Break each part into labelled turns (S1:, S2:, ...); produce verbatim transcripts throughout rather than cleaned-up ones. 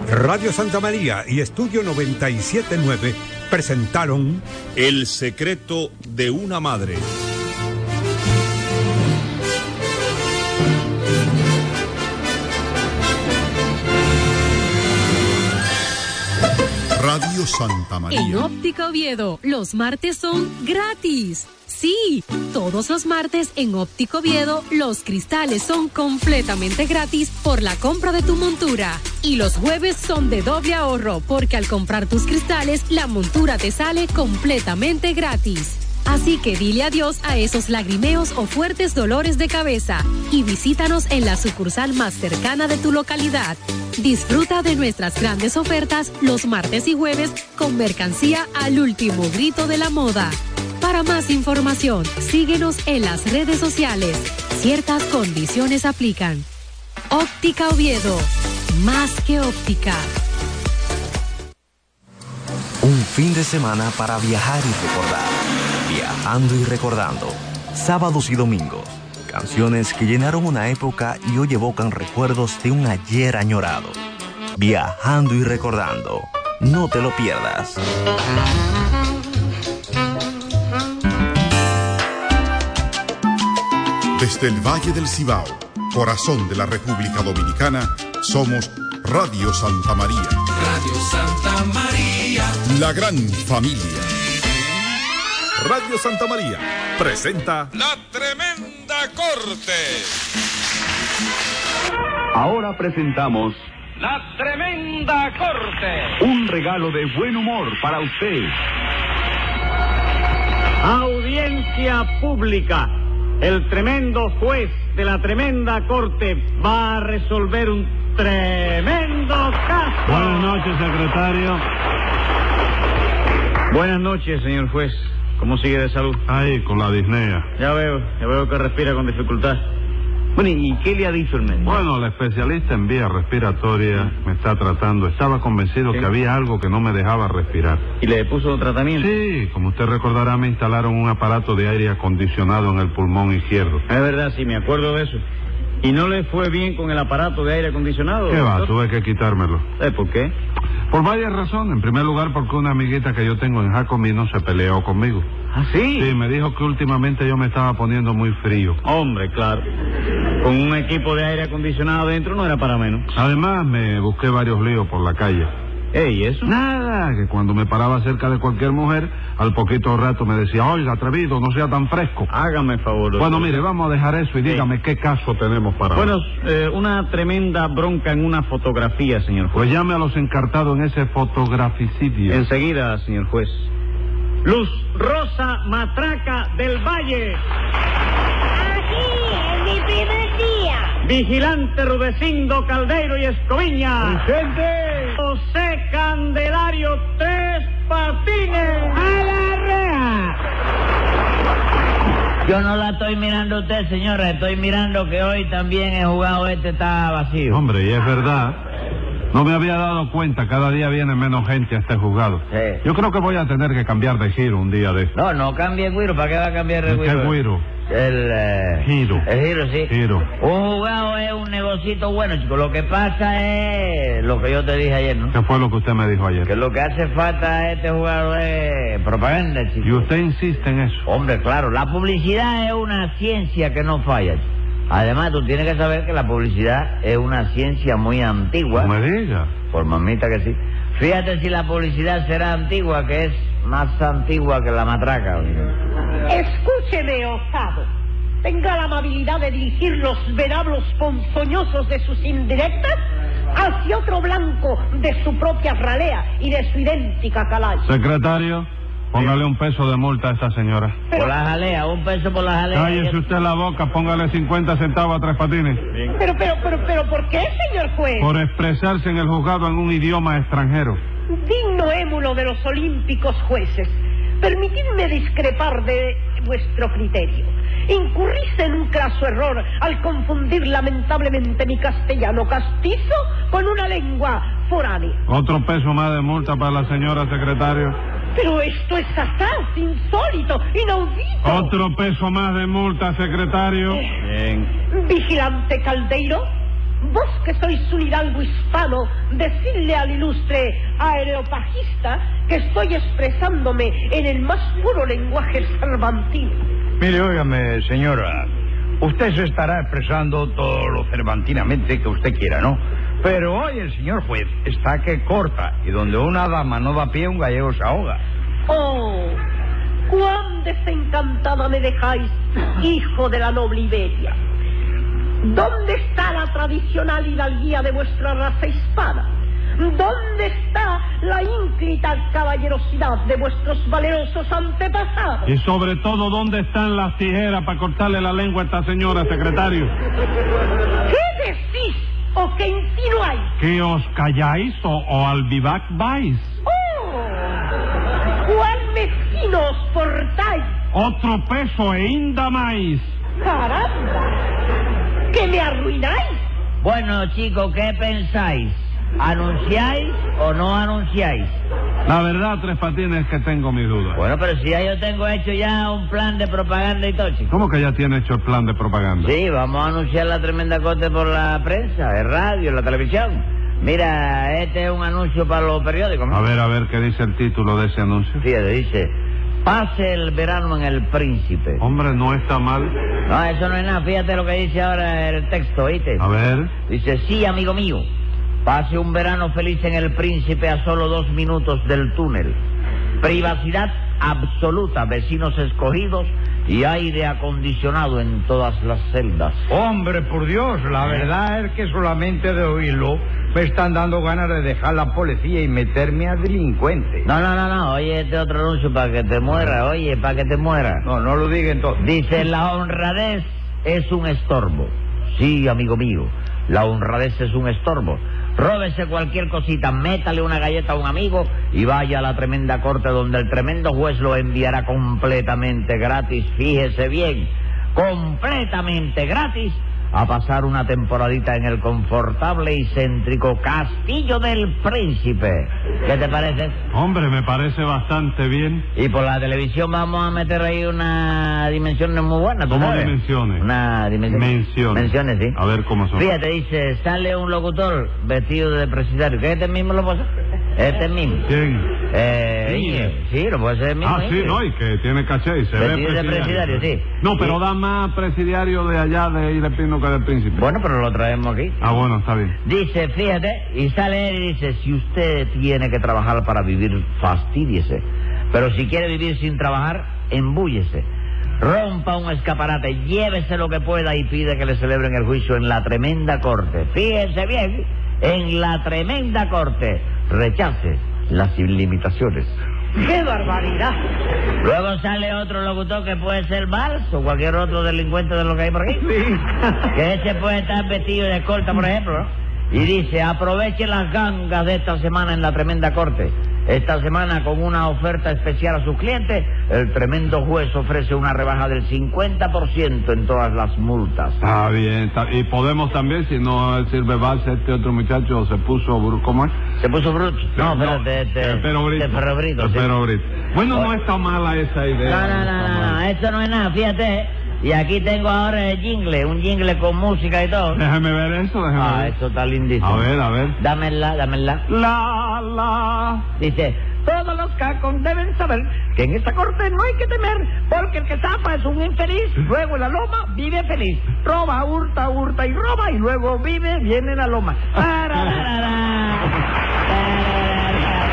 S1: Radio Santa María y Estudio noventa y siete punto nueve presentaron
S2: El secreto de una madre.
S3: Radio Santa María.
S4: En Óptica Oviedo, los martes son gratis. Sí, todos los martes en Óptica Oviedo, los cristales son completamente gratis por la compra de tu montura. Y los jueves son de doble ahorro, porque al comprar tus cristales, la montura te sale completamente gratis. Así que dile adiós a esos lagrimeos o fuertes dolores de cabeza y visítanos en la sucursal más cercana de tu localidad. Disfruta de nuestras grandes ofertas los martes y jueves con mercancía al último grito de la moda. Para más información, síguenos en las redes sociales. Ciertas condiciones aplican. Óptica Oviedo, más que óptica.
S5: Un fin de semana para viajar y recordar. Viajando y recordando. Sábados y domingos. Canciones que llenaron una época y hoy evocan recuerdos de un ayer añorado. Viajando y recordando. No te lo pierdas.
S3: Desde el Valle del Cibao, corazón de la República Dominicana, somos Radio Santa María.
S6: Radio Santa María.
S3: La gran familia.
S2: Radio Santa María presenta
S6: La Tremenda Corte.
S7: Ahora presentamos
S6: La Tremenda Corte.
S7: un regalo de buen humor para usted.
S8: Audiencia pública. El tremendo juez de la tremenda corte va a resolver un tremendo caso.
S9: Buenas noches, secretario.
S8: Buenas noches, señor juez. ¿Cómo sigue de salud?
S9: Ahí, con la disnea.
S8: Ya veo, ya veo que respira con dificultad. Bueno, ¿y qué le ha dicho el médico?
S9: Bueno, el especialista en vías respiratorias me está tratando. Estaba convencido
S8: ¿Sí?
S9: que había algo que no me dejaba respirar.
S8: ¿Y le puso tratamiento?
S9: Sí, como usted recordará, me instalaron un aparato de aire acondicionado en el pulmón izquierdo.
S8: Es verdad, sí, me acuerdo de eso. ¿Y no le fue bien con el aparato de aire acondicionado?
S9: ¿Qué va?
S8: doctor?
S9: Tuve que quitármelo.
S8: ¿Eh, ¿Por qué?
S9: Por varias razones. En primer lugar, porque una amiguita que yo tengo en Jacomino se peleó conmigo.
S8: ¿Ah, sí?
S9: Sí, me dijo que últimamente yo me estaba poniendo muy frío.
S8: Hombre, claro. Con un equipo de aire acondicionado dentro no era para menos.
S9: Además, me busqué varios líos por la calle.
S8: ¿Eh, y eso?
S9: Nada, que cuando me paraba cerca de cualquier mujer, al poquito rato me decía, oiga, atrevido, no sea tan fresco.
S8: Hágame favor. doctor.
S9: Bueno, mire, vamos a dejar eso y
S8: Sí.
S9: dígame qué caso tenemos para
S8: Bueno,
S9: hoy.
S8: eh, una tremenda bronca en una fotografía, señor juez.
S9: Pues llame a los encartados en ese fotograficidio.
S8: Enseguida, señor juez. Luz Rosa Matraca del Valle.
S10: Aquí, en mi primer día.
S8: Vigilante Rudecindo Caldeiro y Escoviña.
S10: Presente.
S8: José Candelario Tres Patines.
S10: ¡A la reja!
S11: Yo no la estoy mirando a usted, señora. Estoy mirando que hoy también el jugado este está vacío.
S9: Hombre, y es verdad. No me había dado cuenta, cada día viene menos gente a este juzgado.
S11: Sí.
S9: Yo creo que voy a tener que cambiar de giro un día de eso.
S11: No, no cambie el güiro. ¿Para qué va a cambiar el
S9: ¿Qué
S11: güiro?
S9: güiro?
S11: El... Eh,
S9: Giro.
S11: El giro, sí.
S9: Giro.
S11: Un jugado es un negocito bueno, chico. Lo que pasa es lo que yo te dije ayer, ¿no?
S9: ¿Qué fue lo que usted me dijo ayer?
S11: Que lo que hace falta a este jugador es propaganda, chico.
S9: Y usted insiste en eso.
S11: Hombre, claro. La publicidad es una ciencia que no falla, chico. Además, tú tienes que saber que la publicidad es una ciencia muy antigua.
S9: No me diga.
S11: Por mamita que sí. Fíjate si la publicidad será antigua, que es más antigua que la matraca.
S10: Escúcheme, osado. Tenga la amabilidad de dirigir los venablos ponzoñosos de sus indirectas hacia otro blanco de su propia ralea y de su idéntica calalla.
S9: Secretario, póngale un peso de multa a esta señora.
S10: Pero-
S11: Por la jalea, un peso por la jalea.
S9: Cállese usted la boca, póngale cincuenta centavos a Tres Patines.
S10: Pero, pero, pero, pero, ¿por qué, señor juez?
S9: Por expresarse en el juzgado en un idioma extranjero.
S10: Digno émulo de los olímpicos jueces, permitidme discrepar de vuestro criterio. Incurrís en un craso error al confundir lamentablemente mi castellano castizo con una lengua foránea.
S9: Otro peso más de multa para la señora secretario.
S10: Pero esto es asaz, insólito, inaudito.
S9: Otro peso más de multa, secretario.
S8: Bien.
S10: Vigilante Caldeiro, vos que sois un hidalgo hispano, decirle al ilustre aereopagista que estoy expresándome en el más puro lenguaje cervantino.
S12: Mire, óigame, señora, usted se estará expresando todo lo cervantinamente que usted quiera, ¿no? Pero hoy el señor juez está que corta, y donde una dama no da pie, un gallego se ahoga.
S10: Oh, cuán desencantada me dejáis, hijo de la noble Iberia. ¿Dónde está la tradicional hidalguía de vuestra raza hispana? ¿Dónde está la ínclita caballerosidad de vuestros valerosos antepasados?
S9: Y sobre todo, ¿dónde están las tijeras para cortarle la lengua a esta señora, secretario?
S10: ¿Qué decís o qué insinuáis?
S9: ¿Que os calláis o, o al vivac vais?
S10: ¡Oh! ¡Cuán mezquinos portáis!
S9: Otro peso e inda más.
S10: ¡Caramba! ¿Que me arruináis?
S11: Bueno, chicos, ¿qué pensáis? ¿Anunciáis o no anunciáis?
S9: La verdad, Tres Patines, es que tengo mis dudas.
S11: Bueno, pero si ya yo tengo hecho ya un plan de propaganda y todo, chicos.
S9: ¿Cómo que ya tiene hecho el plan de propaganda?
S11: Sí, vamos a anunciar la tremenda corte por la prensa, el radio, la televisión. Mira, este es un anuncio para los periódicos, ¿no?
S9: A ver, a ver, ¿qué dice el título de ese anuncio?
S11: Fíjate, dice: pase el verano en el Príncipe.
S9: Hombre, no está mal.
S11: No, eso no es nada. Fíjate lo que dice ahora el texto, ¿oíste?
S9: A ver.
S11: Dice: sí, amigo mío, pase un verano feliz en el Príncipe a solo dos minutos del túnel. Privacidad absoluta, vecinos escogidos y aire acondicionado en todas las celdas.
S12: Hombre, por Dios, la verdad es que solamente de oírlo me están dando ganas de dejar la policía y meterme a delincuente.
S11: No, no, no, no, oye, este otro anuncio para que te muera, oye, para que te muera.
S12: No, no lo diga entonces.
S11: Dice: la honradez es un estorbo. Sí, amigo mío, la honradez es un estorbo. Róbese cualquier cosita, métale una galleta a un amigo y vaya a la tremenda corte donde el tremendo juez lo enviará completamente gratis, fíjese bien, completamente gratis, a pasar una temporadita en el confortable y céntrico Castillo del Príncipe. ¿Qué te parece?
S9: Hombre, me parece bastante bien.
S11: Y por la televisión vamos a meter ahí una dimensión muy buena.
S9: ¿Cómo
S11: sabes?
S9: dimensiones?
S11: Una dimensión.
S9: Menciones.
S11: Menciones, sí.
S9: A ver cómo son.
S11: Fíjate, dice, sale un locutor vestido de presidiario. ¿Que este mismo lo pasa? Este mismo.
S9: ¿Quién?
S11: Eh,
S9: Íñiguez.
S11: sí, lo puede ser el mismo.
S9: Ah, sí,
S11: Íñiguez.
S9: no, y que tiene caché y se
S11: Vestido
S9: ve
S11: de presidiario, sí.
S9: No, pero
S11: Sí.
S9: da más presidiario de allá de Irepino que del Príncipe.
S11: Bueno, pero lo traemos aquí.
S9: Ah, bueno, está bien.
S11: Dice, fíjate, y sale él y dice: si usted tiene que trabajar para vivir, fastídiese. Pero si quiere vivir sin trabajar, embúllese. Rompa un escaparate, llévese lo que pueda y pide que le celebren el juicio en la tremenda corte. Fíjense bien, en la tremenda corte. Rechace las ilimitaciones.
S10: ¡Qué barbaridad!
S11: Luego sale otro locutor que puede ser Valls o cualquier otro delincuente de lo que hay por aquí.
S12: Sí.
S11: Que ese puede estar vestido de escolta, por ejemplo, ¿no? Y dice: aproveche las gangas de esta semana en la tremenda corte. Esta semana, con una oferta especial a sus clientes, el tremendo juez ofrece una rebaja del cincuenta por ciento en todas las multas.
S9: Está bien, está- y podemos también, si no sirve base, este otro muchacho se puso, bru- ¿cómo es?
S11: ¿Se puso bruto? No,
S9: No,
S11: espérate, este...
S9: el pero brito.
S11: este perro brito,
S9: El
S11: sí.
S9: pero brito. Bueno, no
S11: Oye.
S9: está mala esa idea.
S11: No, no, no,
S9: está
S11: no, no,
S9: mala.
S11: eso no es nada, fíjate. Y aquí tengo ahora el jingle, un jingle con música y todo.
S9: Déjame ver eso, déjame
S11: Ah,
S9: ver.
S11: eso está lindísimo.
S9: A ver, a ver.
S11: Dámela, dámela.
S9: La, la.
S11: Dice: todos los cacos deben saber que en esta corte no hay que temer, porque el que zafa es un infeliz, luego en la loma vive feliz. Roba, hurta, hurta y roba, y luego vive, viene la loma. Tararara, tararara.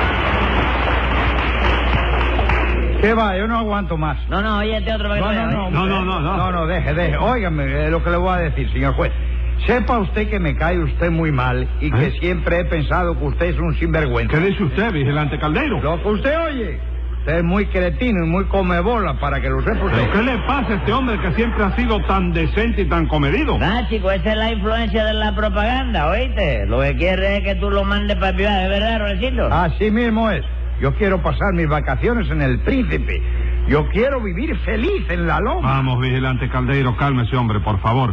S12: ¿Qué va? Yo no aguanto más.
S11: No, no, oye, este otro para que
S12: No,
S11: te
S12: no,
S11: vea,
S12: no,
S11: ¿eh?
S9: No, no, no, no.
S12: No, no, deje, deje. Óigame, eh, lo que le voy a decir, señor juez. Sepa usted que me cae usted muy mal y que
S9: ¿Eh?
S12: siempre he pensado que usted es un sinvergüenza.
S9: ¿Qué dice usted, vigilante Caldeiro?
S12: Lo que usted oye. Usted es muy cretino y muy comebola, para que lo sepa usted.
S9: ¿Pero qué le pasa a este hombre que siempre ha sido tan decente y tan comedido?
S11: Ah, chico, esa es la influencia de la propaganda, ¿oíste? Lo que quiere es que tú lo mandes para privado, ¿es verdad, Rolecito?
S12: Así mismo es. Yo quiero pasar mis vacaciones en el Príncipe. Yo quiero vivir feliz en la loma.
S9: Vamos, vigilante Caldeiro, cálmese, hombre, por favor.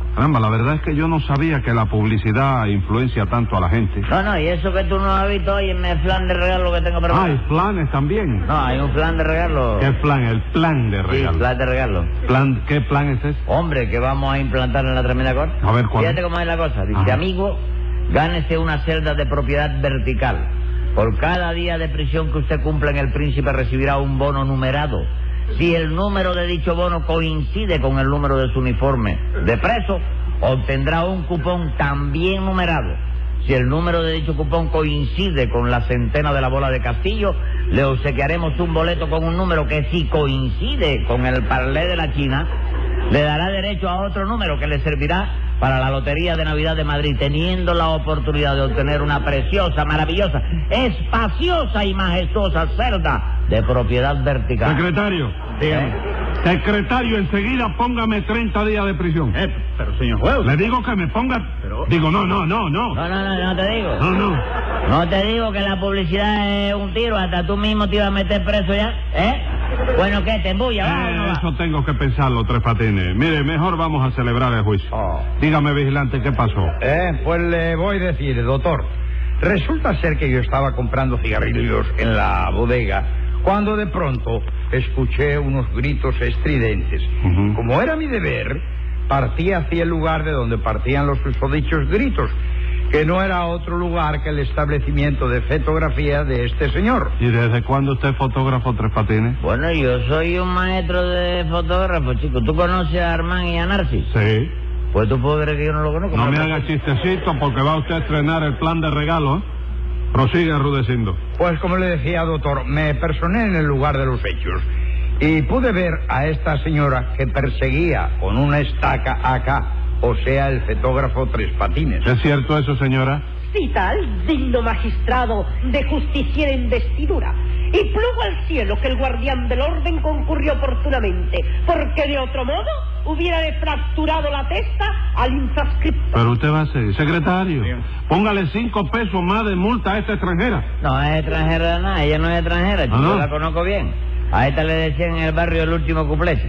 S9: Caramba, la verdad es que yo no sabía que la publicidad influencia tanto a la gente.
S11: No, no, y eso que tú no has visto hoy en el plan de regalo que tengo preparado.
S9: Ah, ¿hay planes también?
S11: No, hay un plan de regalo.
S9: ¿Qué plan? El plan de regalo.
S11: Sí, plan de regalo.
S9: Plan, ¿qué plan es ese?
S11: Hombre, que vamos a implantar en la tremenda corte.
S9: A ver, ¿cuál?
S11: Fíjate cómo es la cosa. Dice,
S9: Ajá.
S11: amigo, gánese una celda de propiedad vertical. Por cada día de prisión que usted cumpla en el Príncipe recibirá un bono numerado. Si el número de dicho bono coincide con el número de su uniforme de preso, obtendrá un cupón también numerado. Si el número de dicho cupón coincide con la centena de la bola de Castillo, le obsequiaremos un boleto con un número que, si coincide con el parlé de la China, le dará derecho a otro número que le servirá para la Lotería de Navidad de Madrid, teniendo la oportunidad de obtener una preciosa, maravillosa, espaciosa y majestuosa celda de propiedad vertical.
S9: Secretario,
S11: dígame.
S9: Secretario, enseguida póngame treinta días de prisión.
S12: Eh, pero señor juez.
S9: Le digo que me ponga...
S12: Pero...
S9: Digo, no, no, no, no.
S11: No, no, no, no te digo.
S9: No, no.
S11: No te digo que la publicidad es un tiro, hasta tú mismo te ibas a meter preso ya, ¿eh? Bueno, ¿qué? ¿Te embulla? ¿Va o no va?
S9: Eso tengo que pensarlo, Tres Patines. Mire, mejor vamos a celebrar el juicio.
S12: Oh.
S9: Dígame, vigilante, ¿qué pasó?
S12: Eh, pues le voy a decir, doctor. Resulta ser que yo estaba comprando cigarrillos en la bodega cuando de pronto escuché unos gritos estridentes.
S9: Uh-huh.
S12: Como era mi deber, partí hacia el lugar de donde partían los susodichos gritos, que no era otro lugar que el establecimiento de fotografía de este señor.
S9: ¿Y desde cuándo usted es fotógrafo, Tres Patines?
S11: Bueno, yo soy un maestro de fotógrafo, chico. ¿Tú conoces a Armán y a Narcis?
S9: Sí.
S11: Pues tú puedes creer que yo no lo conozco.
S9: No me haga chistecito porque va usted a estrenar el plan de regalo, ¿eh? Prosigue, Rudecindo.
S12: Pues como le decía, doctor, me personé en el lugar de los hechos y pude ver a esta señora que perseguía con una estaca acá, o sea, el fotógrafo Tres Patines.
S9: ¿Es cierto eso, señora?
S10: Sí, tal, digno magistrado de justiciera investidura. Y plugo al cielo que el guardián del orden concurrió oportunamente, porque de otro modo hubiera fracturado la testa al infrascripto.
S9: Pero usted va a ser secretario. Bien. Póngale cinco pesos más de multa a esta extranjera.
S11: No es extranjera de nada, ella no es extranjera, yo
S9: ¿no?
S11: La conozco bien. A esta le decían en el barrio el último cuplé.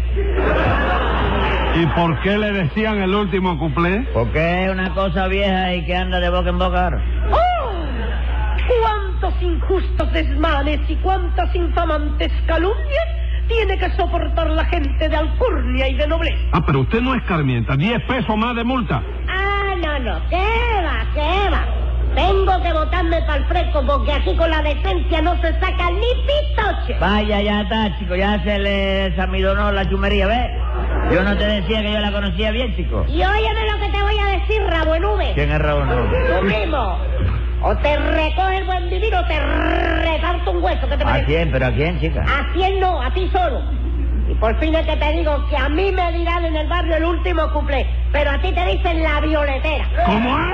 S9: ¿Y por qué le decían el último cuplé?
S11: Porque es una cosa vieja y que anda de boca en boca ahora.
S10: ¡Oh! ¡Cuántos injustos desmanes y cuántas infamantes calumnias tiene que soportar la gente de alcurnia y de nobleza!
S9: Ah, pero usted no escarmienta. Diez pesos más de multa.
S13: Ah, no, no. ¿Qué va? ¿Qué va? Tengo que botarme para el fresco porque aquí con la decencia no se saca ni pitoche.
S11: Vaya, ya está, chico. Ya se le desamidonó la chumería, ¿ves? Yo no te decía que yo la conocía bien, chico.
S13: Y óyeme lo que te voy a decir, rabo en nube.
S11: ¿Quién es rabo en nube?
S13: Tú mismo. O te recoge el buen vivir o te reparto un hueso. ¿Qué te parece?
S11: ¿A quién? ¿Pero a quién, chica?
S13: A quién no, a ti solo. Y por fin es que te digo que a mí me dirán en el barrio el último cuplé, pero a ti te dicen la violetera.
S9: ¿Cómo es?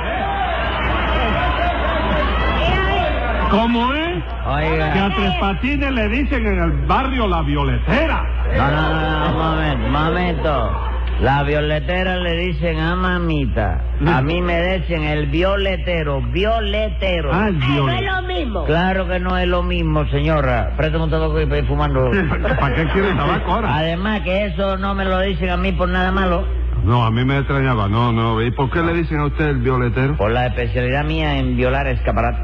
S9: ¿Cómo es?
S11: Oiga.
S9: Que a Tres Patines le dicen en el barrio la violetera.
S11: No, no, no, no, un momento, un momento. La violetera le dicen a mamita. A mí me dicen el violetero, violetero.
S9: Ah, el
S13: violetero. No es lo mismo.
S11: Claro que no es lo mismo, señora. Préstame un tabaco y ir fumando.
S9: ¿Para qué quiere tabaco ahora?
S11: Además que eso no me lo dicen a mí por nada malo.
S9: No, a mí me extrañaba. No, no. ¿Y por qué le dicen a usted el violetero?
S11: Por la especialidad mía en violar escaparates.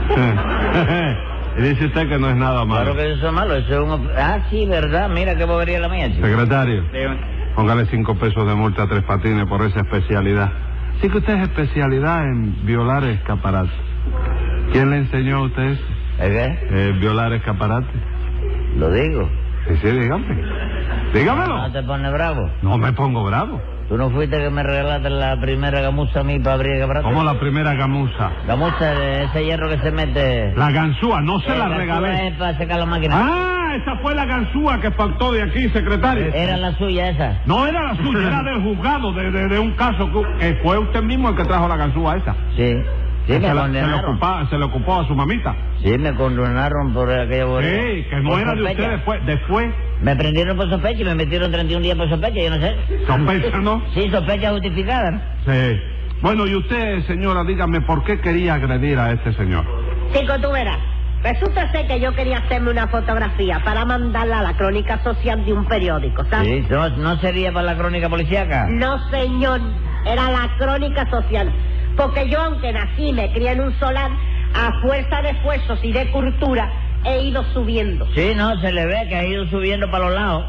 S9: Y dice usted que no es nada malo.
S11: Claro que eso es malo. Eso es un... Ah, sí, ¿verdad? Mira qué bobería la mía, chico.
S9: Secretario. Dígame. Póngale cinco pesos de multa a Tres Patines por esa especialidad. Sí que usted es especialidad en violar escaparates. ¿Quién le enseñó a usted eso?
S11: ¿El qué?
S9: Eh, violar escaparates.
S11: Lo digo.
S9: Sí, sí, dígame. Dígamelo.
S11: ¿No te pones bravo?
S9: No me pongo bravo.
S11: ¿Tú no fuiste que me regalaste la primera gamuza a mí para abrir escaparates?
S9: ¿Cómo la primera gamuza?
S11: Gamuza, ese hierro que se mete...
S9: La ganzúa, no se la regalé.
S11: Es para secar la máquina.
S9: Ah, esa fue la ganzúa que faltó de aquí, secretario.
S11: ¿Era la suya esa?
S9: No era la suya, era del juzgado, de, de, de un caso que fue usted mismo el que trajo la ganzúa esa.
S11: Sí. Sí, me
S9: se, la,
S11: condenaron.
S9: Se le, ocupaba, se le ocupó a su mamita.
S11: Sí, me condenaron por aquella bobería.
S9: Sí, que no era de usted después. después.
S11: Me prendieron por sospecha y me metieron treinta y un días por sospecha, yo no sé.
S9: ¿Sospecha, no?
S11: Sí, sospecha justificada, ¿no?
S9: Sí. Bueno, y usted, señora, dígame, ¿por qué quería agredir a este señor?
S10: Chico, tú verás. Resulta ser que yo quería hacerme una fotografía para mandarla a la crónica social de un periódico, ¿sabes?
S11: Sí, ¿no, no sería para la crónica policíaca?
S10: No, señor.
S13: era la crónica social. Porque yo, aunque nací y me crié en un solar, a fuerza de esfuerzos y de cultura, he ido subiendo.
S11: Sí, no, se le ve que ha ido subiendo para los lados.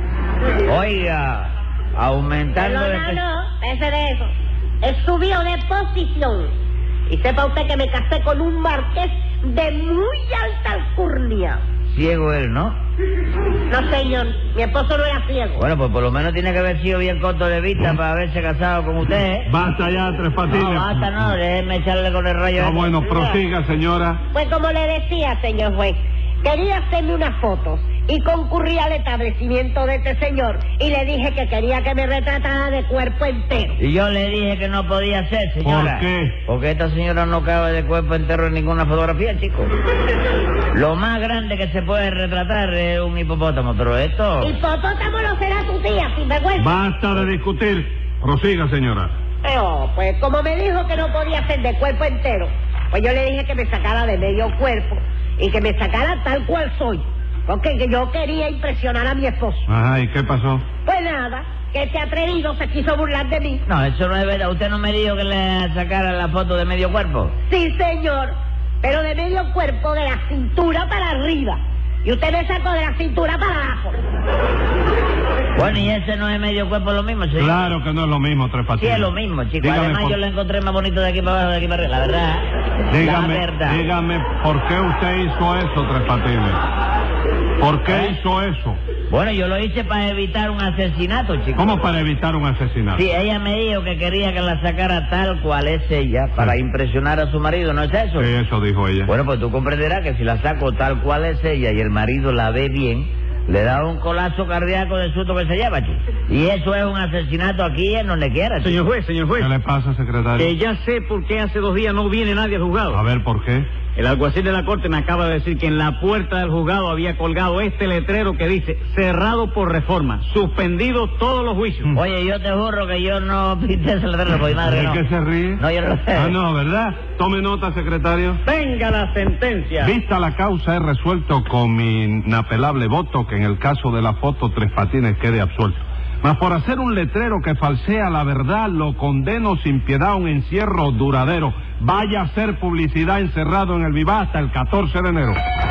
S11: Oiga, aumentando...
S13: Pero no,
S11: de...
S13: no, ese de eso. He subido de posición. Y sepa usted que me casé con un marqués de muy alta alcurnia.
S11: Ciego él, ¿no?
S13: No, señor, mi esposo no era ciego.
S11: Bueno, pues por lo menos tiene que haber sido bien corto de vista para haberse casado con usted, ¿eh?
S9: Basta ya, Tres Patines.
S11: No, basta, no, déjeme echarle con el rayo.
S9: Ah, bueno, prosiga, señora.
S13: Pues como le decía, señor juez, quería hacerme unas fotos y concurrí al establecimiento de este señor y le dije que quería que me retratara de cuerpo entero.
S11: Y yo le dije que no podía ser, señora.
S9: ¿Por qué?
S11: Porque esta señora no cabe de cuerpo entero en ninguna fotografía, chico. Lo más grande que se puede retratar es un hipopótamo, pero esto...
S13: Hipopótamo no será tu tía, sin vergüenza.
S9: Basta de discutir. Prosiga, señora.
S13: Pero, pues como me dijo que no podía ser de cuerpo entero, pues yo le dije que me sacara de medio cuerpo y que me sacara tal cual soy. Porque yo quería impresionar a mi esposo.
S9: Ajá, ¿y qué pasó?
S13: Pues nada, que este atrevido se quiso burlar de mí.
S11: No, eso no es verdad. ¿Usted no me dijo que le sacara la foto de medio cuerpo?
S13: Sí, señor, pero de medio cuerpo, de la cintura para arriba. Y usted me sacó de la cintura para abajo.
S11: Bueno, ¿y ese no es medio cuerpo lo mismo, señor?
S9: Claro que no es lo mismo, Tres Patines.
S11: Sí, es lo mismo, chico.
S9: Dígame
S11: Además,
S9: por...
S11: yo lo encontré más bonito de aquí para abajo, de aquí para arriba. La verdad,
S9: dígame,
S11: la verdad.
S9: Dígame, ¿por qué usted hizo eso, Tres Patines? ¿Por qué ¿Eh? hizo eso?
S11: Bueno, yo lo hice para evitar un asesinato, chico.
S9: ¿Cómo para evitar un asesinato?
S11: Sí, ella me dijo que quería que la sacara tal cual es ella, para sí. impresionar a su marido, ¿no es eso?
S9: Sí, eso dijo ella.
S11: Bueno, pues tú comprenderás que si la saco tal cual es ella y el marido la ve bien, le da un colapso cardíaco de susto que se lleva, chico. Y eso es un asesinato aquí en donde quiera, chico.
S8: Señor juez, señor juez.
S9: ¿Qué le pasa, secretario?
S8: Eh, ya sé por qué hace dos días no viene nadie al juzgado.
S9: A ver, ¿por qué?
S8: El alguacil de la corte me acaba de decir que en la puerta del juzgado había colgado este letrero que dice cerrado por reforma, suspendido todos los juicios.
S11: Mm. Oye, yo te juro que yo no pinté ese letrero, por mi madre, no.
S9: ¿De qué se ríe?
S11: No, yo no lo sé.
S9: Ah, no, ¿verdad? Tome nota, secretario.
S8: Venga la sentencia.
S9: Vista la causa, he resuelto con mi inapelable voto que en el caso de la foto Tres Patines quede absuelto. Mas por hacer un letrero que falsea la verdad, lo condeno sin piedad a un encierro duradero. Vaya a ser publicidad encerrado en el Viva hasta el catorce de enero.